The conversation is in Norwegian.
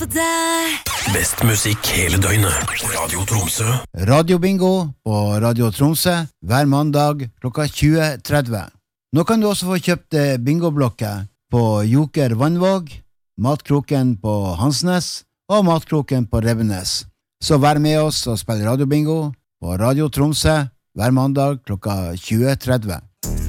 Best musikk hele døgnet. Radio Tromsø. Radio Bingo på Radio Tromsø hver mandag klokka 20.30. Nå kan du også få kjøpt bingoblokker på Joker Vannvåg, Matkroken på Hansnes og Matkroken på Revenes. Så vær med oss og spill Radio Bingo på Radio Tromsø hver mandag klokka 20.30.